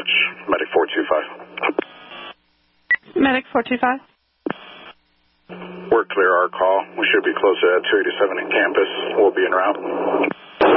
much. Medic 425. Medic 425. We're clear our call. We should be close at 287 in campus. We'll be en route.